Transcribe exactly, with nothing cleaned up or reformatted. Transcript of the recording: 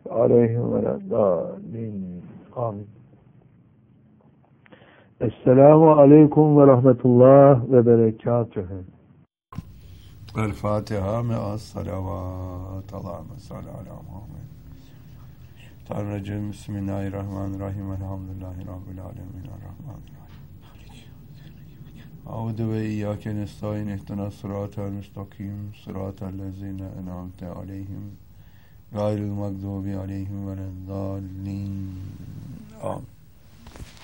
aleyhim ve leddâlin. Amin. Esselamu aleyküm ve rahmetullah ve berekatühü. El Fatiha me'as salavat. Allahümme salli ala Muhammed. Tanrıcığım, Bismillahirrahmanirrahim. Elhamdülillahi Rabbil alemin. Errahmanirrahim. Audu ve iyyâke nestaîn. İhdina sıratel müstakim. Sıratel lezîne en'amte aleyhim. Gayril mağdubi aleyhim ve leddâllin. Amin.